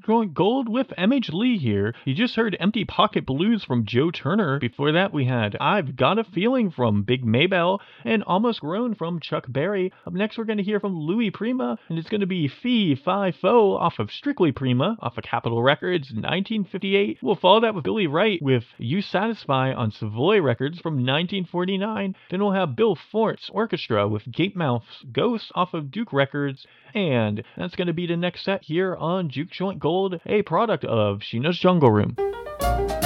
Joint Gold with MH Lee here. You just heard Empty Pocket Blues from Joe Turner. Before that, we had I've Got a Feeling from Big Maybell and Almost Grown from Chuck Berry. Up next, we're going to hear from Louis Prima, and it's going to be Fee Fi Fo off of Strictly Prima, off of Capitol Records, 1958. We'll follow that with Billy Wright with You Satisfy on Savoy Records from 1949. Then we'll have Bill Fort's Orchestra with Gape Mouth's Ghost off of Duke Records. And that's going to be the next set here on Juke Joint Gold, a product of Sheena's Jungle Room.